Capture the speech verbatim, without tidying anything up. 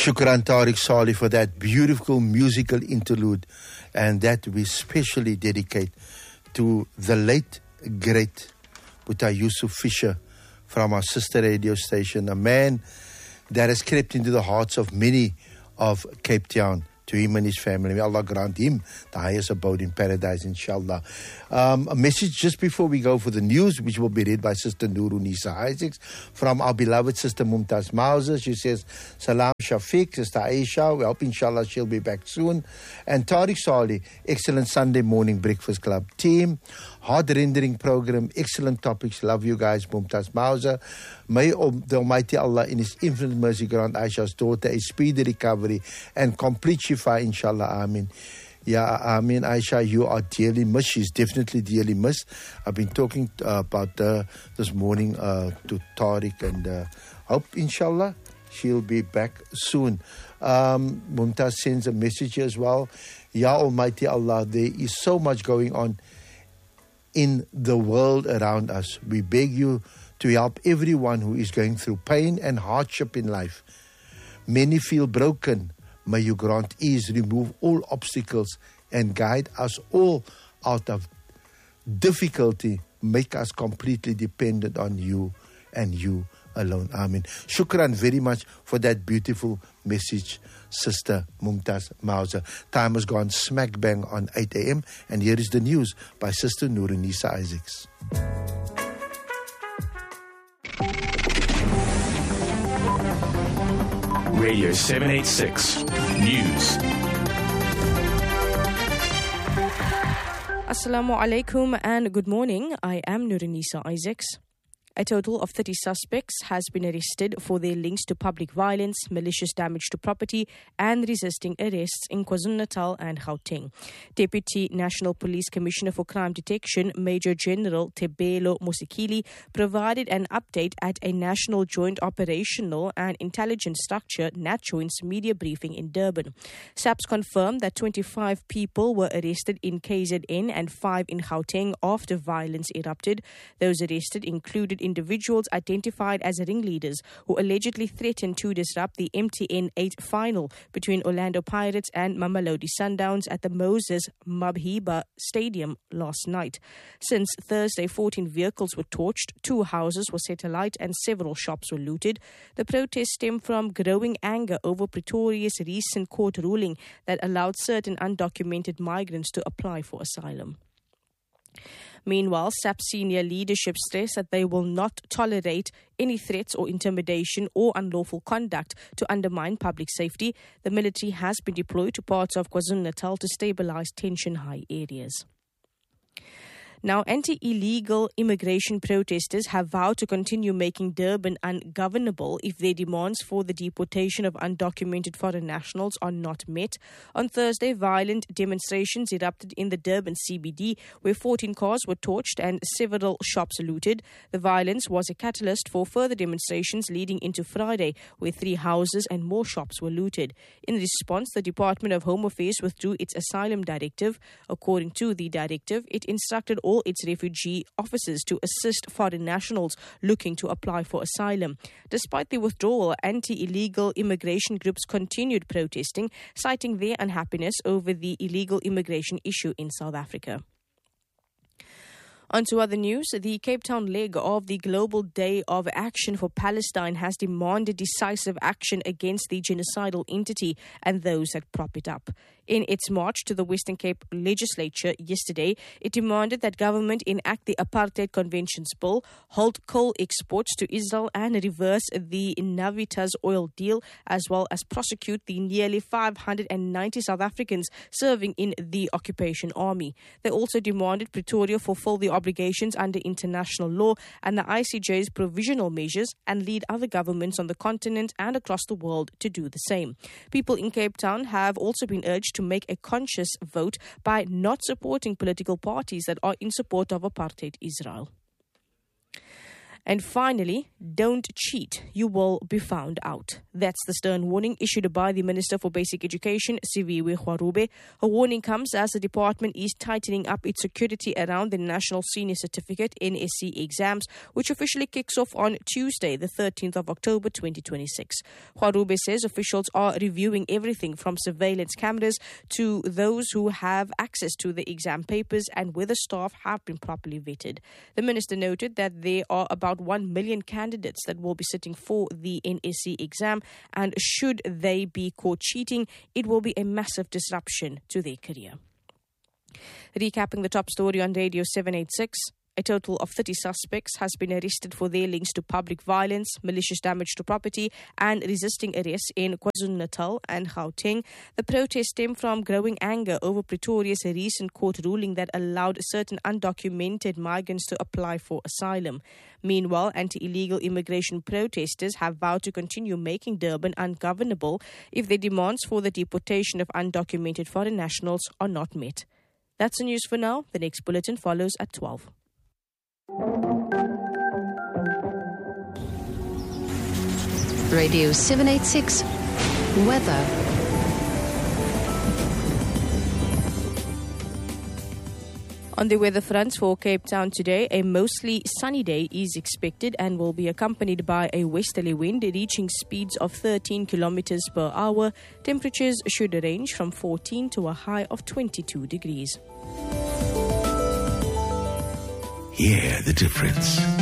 Shukran Tariq Salih for that beautiful musical interlude, and that we specially dedicate to the late, great Buta Yusuf Fisher from our sister radio station, a man that has crept into the hearts of many of Cape Town. To him and his family, may Allah grant him the highest abode in paradise, inshallah. Um, a message just before we go for the news, which will be read by Sister Nurunisa Isaacs from our beloved Sister Mumtaz Mauser. She says, Salam Shafiq, Sister Aisha. We hope, inshallah, she'll be back soon. And Tariq Salih, excellent Sunday morning Breakfast Club team. Heart-rendering program, excellent topics. Love you guys, Mumtaz Mauser. May the Almighty Allah in His infinite mercy grant Aisha's daughter a speedy recovery and complete shifa, inshallah. Amin. Yeah, Amin. Aisha, you are dearly missed. She's definitely dearly missed. I've been talking uh, about uh, this morning uh, to Tariq, and uh, hope, inshallah, she'll be back soon. Um, Mumtaz sends a message as well. Ya Almighty Allah, there is so much going on in the world around us. We beg you to help everyone who is going through pain and hardship in life. Many feel broken. May you grant ease, remove all obstacles, and guide us all out of difficulty. Make us completely dependent on you and you alone. Amen. Shukran very much for that beautiful message, Sister Mumtaz Mauser. Time has gone smack bang on eight a.m. and here is the news by Sister Nurunisa Isaacs. Radio seven eighty-six News. Assalamu alaikum and good morning. I am Nurunisa Isaacs. A total of thirty suspects has been arrested for their links to public violence, malicious damage to property and resisting arrests in KwaZulu-Natal and Gauteng. Deputy National Police Commissioner for Crime Detection, Major General Tebelo Mosekili, provided an update at a National Joint Operational and Intelligence Structure NATJOINT's media briefing in Durban. S A P S confirmed that twenty-five people were arrested in K Z N and five in Gauteng after violence erupted. Those arrested included individuals identified as ringleaders who allegedly threatened to disrupt the M T N eight final between Orlando Pirates and Mamelodi Sundowns at the Moses Mabhida Stadium last night. Since Thursday, fourteen vehicles were torched, two houses were set alight and several shops were looted. The protests stem from growing anger over Pretoria's recent court ruling that allowed certain undocumented migrants to apply for asylum. Meanwhile, S A P senior leadership stressed that they will not tolerate any threats or intimidation or unlawful conduct to undermine public safety. The military has been deployed to parts of KwaZulu-Natal to stabilize tension-high areas. Now, anti-illegal immigration protesters have vowed to continue making Durban ungovernable if their demands for the deportation of undocumented foreign nationals are not met. On Thursday, violent demonstrations erupted in the Durban C B D, where fourteen cars were torched and several shops looted. The violence was a catalyst for further demonstrations leading into Friday, where three houses and more shops were looted. In response, the Department of Home Affairs withdrew its asylum directive. According to the directive, it instructed all its refugee officers to assist foreign nationals looking to apply for asylum. Despite the withdrawal, anti-illegal immigration groups continued protesting, citing their unhappiness over the illegal immigration issue in South Africa. On to other news, the Cape Town leg of the Global Day of Action for Palestine has demanded decisive action against the genocidal entity and those that prop it up. In its march to the Western Cape legislature yesterday, it demanded that government enact the Apartheid Conventions Bill, halt coal exports to Israel and reverse the Navitas oil deal, as well as prosecute the nearly five hundred ninety South Africans serving in the occupation army. They also demanded Pretoria fulfill the obligations under international law and the I C J's provisional measures and lead other governments on the continent and across the world to do the same. People in Cape Town have also been urged to make a conscious vote by not supporting political parties that are in support of apartheid Israel. And finally, don't cheat. You will be found out. That's the stern warning issued by the Minister for Basic Education, Siviwe Kgarube. A warning comes as the department is tightening up its security around the National Senior Certificate N S C exams, which officially kicks off on Tuesday, the thirteenth of October twenty twenty-six. Kgarube says officials are reviewing everything from surveillance cameras to those who have access to the exam papers and whether staff have been properly vetted. The minister noted that there are about one million candidates that will be sitting for the N S C exam, and should they be caught cheating, it will be a massive disruption to their career. Recapping the top story on Radio seven eighty-six. A total of thirty suspects has been arrested for their links to public violence, malicious damage to property and resisting arrest in KwaZulu-Natal and Gauteng. The protests stem from growing anger over Pretoria's recent court ruling that allowed certain undocumented migrants to apply for asylum. Meanwhile, anti-illegal immigration protesters have vowed to continue making Durban ungovernable if their demands for the deportation of undocumented foreign nationals are not met. That's the news for now. The next bulletin follows at twelve. Radio seven eighty-six Weather. On the weather front for Cape Town today, a mostly sunny day is expected and will be accompanied by a westerly wind reaching speeds of thirteen kilometers per hour. Temperatures should range from fourteen to a high of twenty-two degrees. Hear the difference.